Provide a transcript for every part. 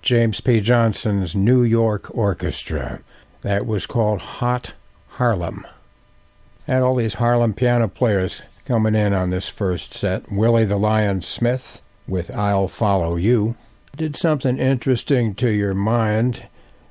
James P. Johnson's New York Orchestra. That was called Hot Harlem. Had all these Harlem piano players coming in on this first set. Willie the Lion Smith with I'll Follow You. Did something interesting to your mind,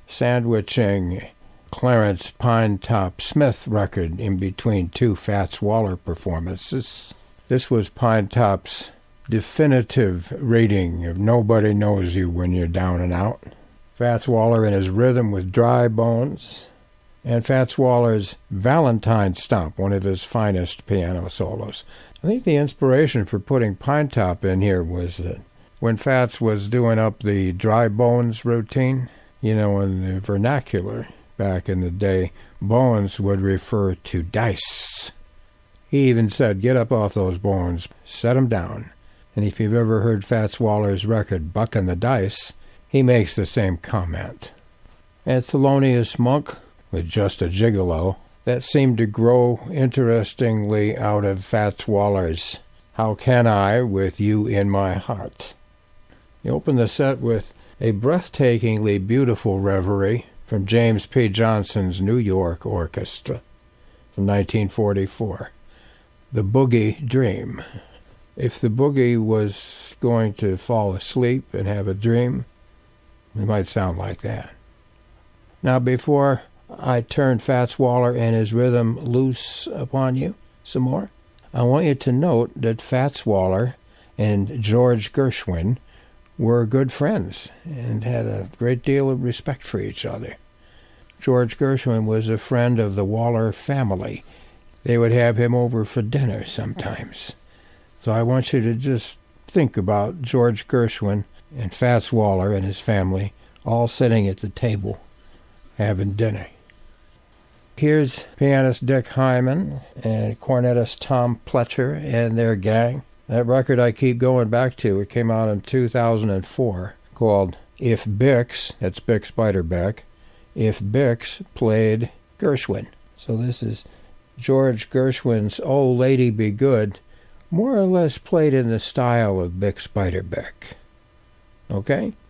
sandwiching Clarence Pinetop Smith record in between two Fats Waller performances. This was Pinetop's definitive rating of Nobody Knows You When You're Down and Out. Fats Waller in his rhythm with Dry Bones, and Fats Waller's Valentine Stomp, one of his finest piano solos. I think the inspiration for putting Pinetop in here was that when Fats was doing up the Dry Bones routine, in the vernacular back in the day, bones would refer to dice. He even said, get up off those bones, set them down. And if you've ever heard Fats Waller's record, Buckin' the Dice, he makes the same comment. And Thelonious Monk with Just a Gigolo, that seemed to grow interestingly out of Fats Waller's How Can I With You in My Heart. You open the set with a breathtakingly beautiful reverie from James P. Johnson's New York Orchestra from 1944, The Boogie Dream. If the boogie was going to fall asleep and have a dream, it might sound like that. Now, before I turn Fats Waller and his rhythm loose upon you some more, I want you to note that Fats Waller and George Gershwin were good friends and had a great deal of respect for each other. George Gershwin was a friend of the Waller family. They would have him over for dinner sometimes. So I want you to just think about George Gershwin and Fats Waller and his family all sitting at the table having dinner. Here's pianist Dick Hyman and cornetist Tom Pletcher and their gang. That record I keep going back to, it came out in 2004, called If Bix, that's Bix Beiderbecke, If Bix Played Gershwin. So this is George Gershwin's Oh Lady Be Good, more or less played in the style of Bix Beiderbecke. Okay?